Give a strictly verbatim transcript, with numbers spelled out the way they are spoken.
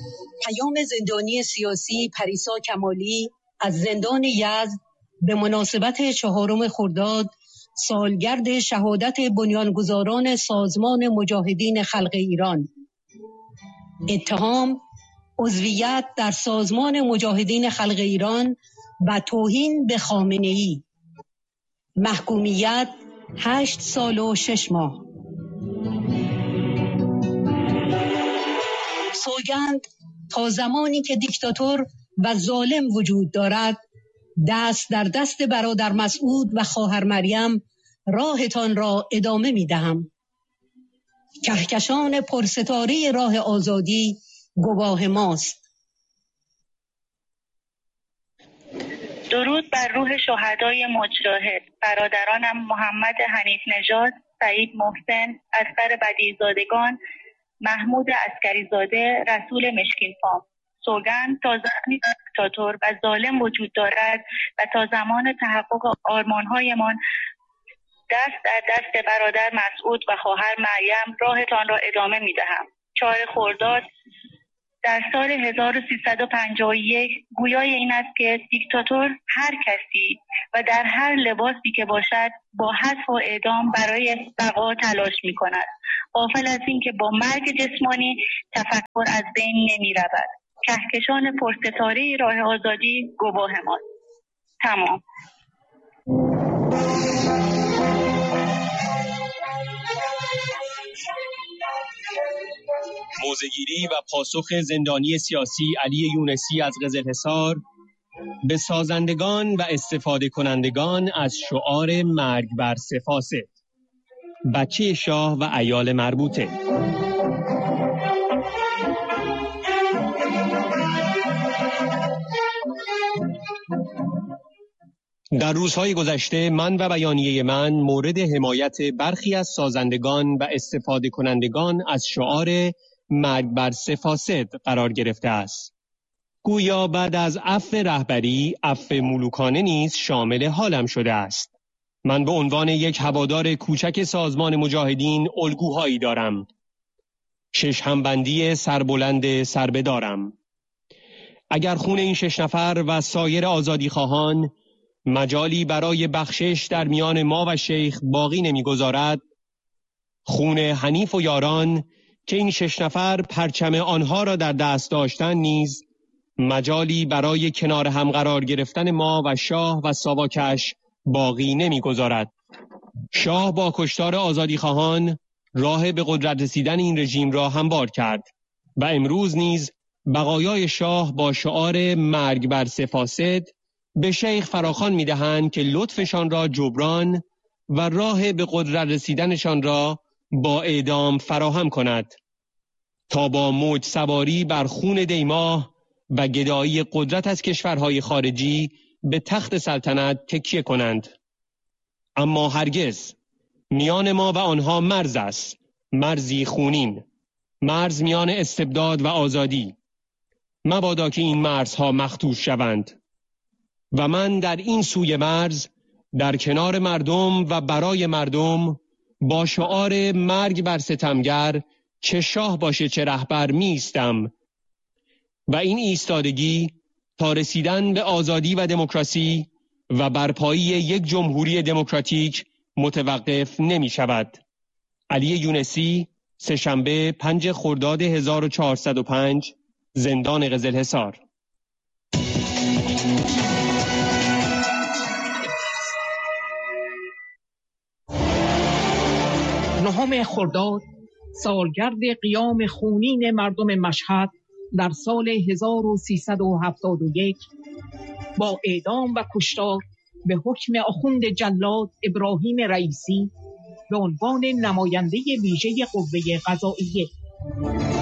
پیام زندانی سیاسی پریسا کمالی از زندان یزد به مناسبت چهارم خرداد سالگرد شهادت بنیانگذاران سازمان مجاهدین خلق ایران. اتهام: عضویت در سازمان مجاهدین خلق ایران و توهین به خامنه‌ای. محکومیت هشت سال و شش ماه. سوگند: تا زمانی که دیکتاتور و ظالم وجود دارد، دست در دست برادر مسعود و خواهر مریم راهتان را ادامه می دهم. کهکشان پرستاره راه آزادی گواه ماست. درود بر روح شهدای مجاهد، برادرانم محمد حنیف نژاد، سعید محسن، اصغر بدیعی‌زادگان، محمود عسکری زاده، رسول مشکین فام. سوگند: تا زمانی دیکتاتور و ظالم وجود دارد و تا زمان تحقق آرمان‌هایمان، دست در دست برادر مسعود و خواهر مریم راهتان را ادامه می‌دهم. چهارم خرداد در سال هزار و سیصد و پنجاه و یک گویای این است که دیکتاتور هر کسی و در هر لباسی که باشد با حذف و اعدام برای بقا تلاش می‌کند، غافل از این که با مرگ جسمانی تفکر از بین نمی‌رود. کهکشان پرستاره راه آزادی گواه ماست. تمام. موضع‌گیری و پاسخ زندانی سیاسی علی یونسی از قزلحصار به سازندگان و استفاده کنندگان از شعار مرگ بر سه فاسد، بچه شاه و عیال مربوطه. در روزهای گذشته من و بیانیه من مورد حمایت برخی از سازندگان و استفاده کنندگان از شعار مرگ بر سه فاسد قرار گرفته است. گویا بعد از عفو رهبری، عفو ملوکانه نیز شامل حالم شده است. من به عنوان یک هوادار کوچک سازمان مجاهدین الگوهایی دارم. شش همبندی سربلند سربه دارم. اگر خون این شش نفر و سایر آزادی خواهان مجالی برای بخشش در میان ما و شیخ باقی نمیگذارد، خون حنیف و یاران که این شش نفر پرچم آنها را در دست داشتن نیز مجالی برای کنار هم قرار گرفتن ما و شاه و ساواکش باقی نمیگذارد. شاه با کشتار آزادی خواهان راه به قدرت رسیدن این رژیم را هموار کرد و امروز نیز بقایای شاه با شعار مرگ بر سه فاسد به شیخ فراخوان می‌دهند که لطفشان را جبران و راه به قدرت رسیدنشان را با اعدام فراهم کند تا با موج سواری بر خون دیماه و گدایی قدرت از کشورهای خارجی به تخت سلطنت تکیه کنند. اما هرگز میان ما و آنها مرز است، مرزی خونین، مرز میان استبداد و آزادی. مبادا که این مرزها مخدوش شوند و من در این سوی مرز در کنار مردم و برای مردم با شعار مرگ بر ستمگر چه شاه باشه چه رهبر میستم و این ایستادگی تا رسیدن به آزادی و دموکراسی و برپایی یک جمهوری دموکراتیک متوقف نمی شود. علی یونسی، سه‌شنبه پنج خرداد هزار و چهارصد و پنج، زندان قزلحصار. نهم خرداد سالگرد قیام خونین مردم مشهد در سال هزار و سیصد و هفتاد و یک با اعدام و کشتار به حکم آخوند جلاد ابراهیم رئیسی به عنوان نماینده ویژه قوه قضائیه.